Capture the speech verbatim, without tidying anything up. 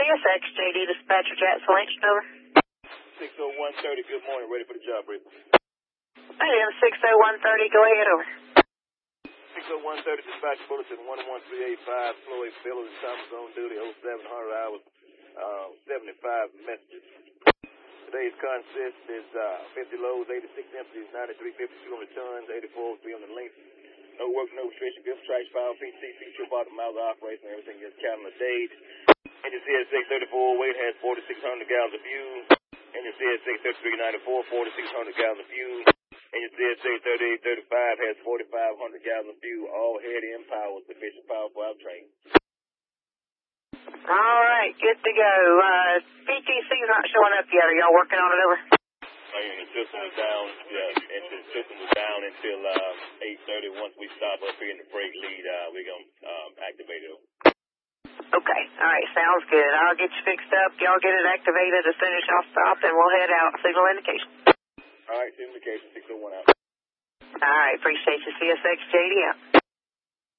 S X, J D, dispatcher, Jackson Lynch, over. six oh one thirty, good morning, ready for the job, Rick. Hey, M six oh one thirty, go ahead, over. six oh one thirty, dispatch bulletin one one three eight five, Floyd Phillips, Thomas on duty, oh seven hundred hours, uh, seventy-five messages. Today's consist is uh, fifty loads, eighty-six empties, ninety-three fifty-two on the tons, eighty-four oh three on the length. No work, no restriction, good strikes, file, P C, feature about the miles of operation, everything just counting the days. Engine C S six thirty-four oh eight has forty-six hundred gallons of fuel. Engine C S six thirty-three ninety-four, forty-six hundred gallons of fuel. Engine C S six thirty-eight thirty-five has forty-five hundred gallons of fuel. All head-in power, sufficient power for our train. All right, good to go. Uh, P T C's not showing up yet. Are y'all working on it, over? And the system is down, yeah, and the system is down until uh, eight thirty. Once we stop up here in the freight lead, uh, we're going to um, activate it. Okay, all right, sounds good. I'll get you fixed up. Y'all get it activated as soon as y'all stop, and we'll head out. Signal indication. All right, signal indication, six oh one out. All right, appreciate you. C S X J D out.